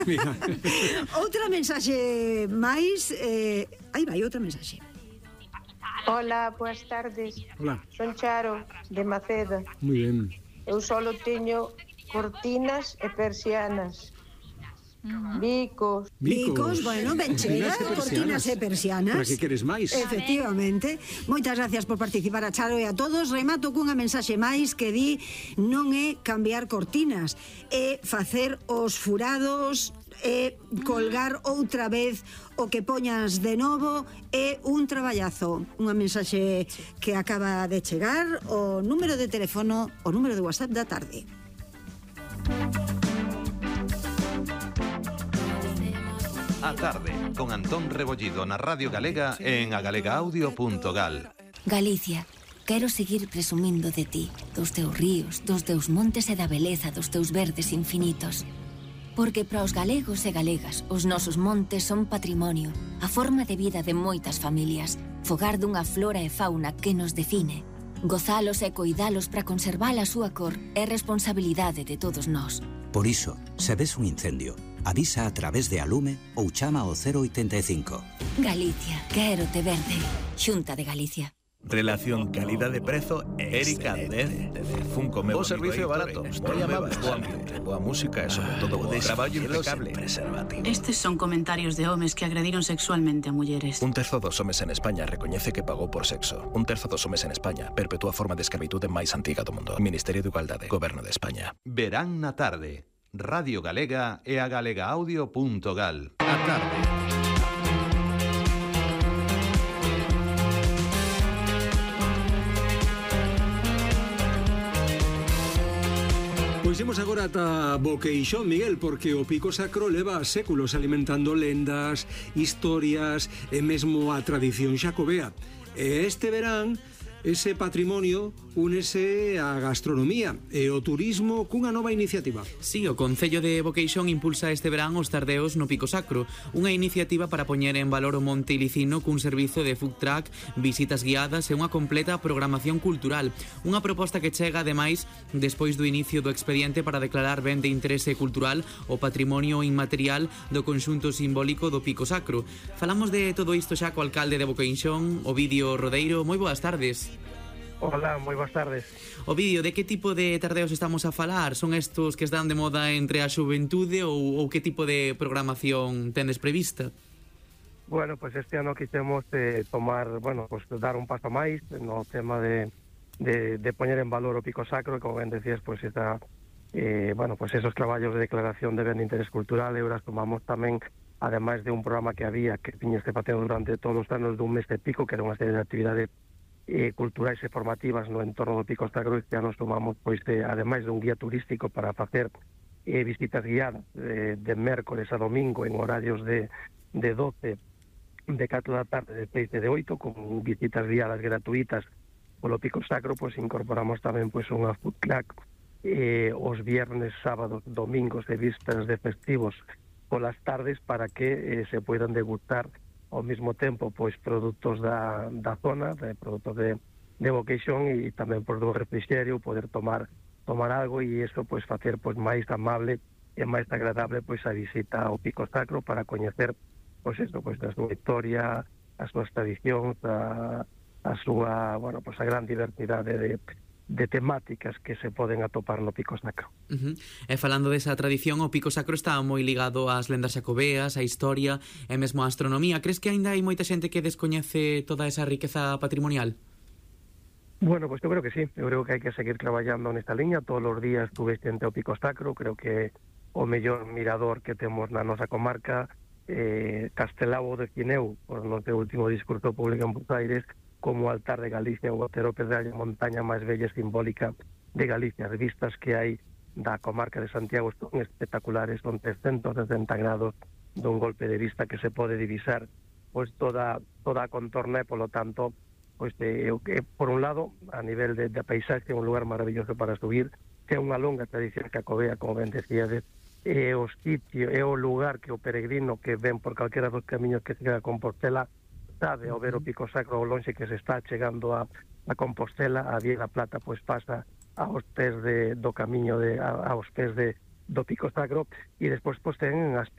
Outra mensaxe máis. Aí vai, outra mensaxe. Hola, boas tardes. Hola. Son Charo, de Maceda. Moi ben. Eu solo teño cortinas e persianas. Bicos. Bueno, ben chega, cortinas e persianas. Para que queres máis? Efectivamente. Moitas gracias por participar, a Charo e a todos. Remato cunha mensaxe máis que di: non é cambiar cortinas, é facer os furados, é colgar outra vez o que poñas de novo, é un traballazo. Unha mensaxe que acaba de chegar, o número de teléfono, o número de WhatsApp da tarde. A tarde, con Antón Rebollido na Radio Galega e en agalegaudio.gal. Galicia, quero seguir presumindo de ti, dos teus ríos, dos teus montes e da beleza dos teus verdes infinitos. Porque para os galegos e galegas, os nosos montes son patrimonio, a forma de vida de moitas familias, fogar dunha flora e fauna que nos define. Gozalos e coidalos para conservar a súa cor é responsabilidade de todos nós. Por iso, se ves un incendio, avisa a través de Alume ou chama ao 085. Galicia, quérote verde. Xunta de Galicia. Relación calidade-prezo Erika Andez Funko meu. O servicio barato, moi amable, boa música e sobre todo bo traballo impecable. Estes son comentarios de homes que agrediron sexualmente a mulleres. Un terzo dos homes en España recoñece que pagou por sexo. Un terzo dos homes en España perpetúa a forma de escravitude máis antiga do mundo. Ministerio de Igualdade, Goberno de España. Verán na tarde. Radio Galega e agalegaudio.gal. A tarde. Pois imos agora ata Boqueixón, Miguel, porque o Pico Sacro leva séculos alimentando lendas, historias e mesmo a tradición xacobea. E este verán ese patrimonio únese á gastronomía e o turismo cunha nova iniciativa. Sí, o Concello de Boqueixón impulsa este verán os tardeos no Pico Sacro, unha iniciativa para poñer en valor o Monte Ilicino cun servizo de food truck, visitas guiadas e unha completa programación cultural. Unha proposta que chega, ademais, despois do inicio do expediente para declarar ben de interese cultural o patrimonio inmaterial do conxunto simbólico do Pico Sacro. Falamos de todo isto xa co alcalde de Boqueixón, Ovidio Rodeiro. Moi boas tardes. Hola, moi boas tardes. Ovidio, de que tipo de tardeos estamos a falar? Son estos que están de moda entre a xuventude ou que tipo de programación tendes prevista? Bueno, pues este ano quixemos tomar, bueno, pues dar un paso máis no tema de poñer en valor o Pico Sacro, e como ben decías, pues está, bueno, pues esos traballos de declaración de ben de interés cultural, e os tomamos tamén, ademais de un programa que había, que tiñes que facer durante todos os anos dun mes de pico, que era unha serie de actividades culturais e formativas no entorno do Pico Sacro. Este ano tomamos, pois, ademais de un guía turístico para facer visitas guiadas de mércores a domingo en horarios de 12, de 4 da tarde, de 6 e de 8, con visitas guiadas gratuitas polo Pico Sacro. Pois incorporamos tamén, pois, unha food truck os viernes, sábados, domingos e vistas de festivos polas tardes, para que se poidan degustar ao mesmo tempo, pois, produtos da zona, produtos de Boqueixón, e tamén por do refrixerio, poder tomar algo, e iso, pois, facer, pois, máis amable e máis agradable, pois, a visita ao Pico Sacro, para coñecer, pois, isto, pois, a súa historia, as súas tradicións, a súa, bueno, pois, a gran diversidade de temáticas que se poden atopar no Pico Sacro. E falando desa tradición, o Pico Sacro está moi ligado ás lendas xacobeas, á historia e mesmo á astronomía. Crees que aínda hai moita xente que descoñece toda esa riqueza patrimonial? Bueno, pues eu creo que sí. Eu creo que hai que seguir traballando nesta liña. Todos os días tuve xente ao Pico Sacro. Creo que o mellor mirador que temos na nosa comarca, Castelao de Cineu, por no seu último discurso público en Buenos Aires, como o Altar de Galicia, o Otero Pedrallo, montaña máis bella e simbólica de Galicia. As vistas que hai da comarca de Santiago son espectaculares, son 360 grados dun golpe de vista que se pode divisar, pois, toda a contorna, e polo tanto, pois, por un lado, a nivel de paisaxe, é un lugar maravilloso para subir, que é unha longa tradición xacobea, como ben decíades, é o sitio, é o lugar que o peregrino que ven por calquera dos camiños que chega a Compostela sabe, ao ver o Pico Sacro ao lonxe que se está chegando a Compostela, a Vía da Plata, pois, pasa aos pés do camiño, aos pés do Pico Sacro, e despois, pois, ten as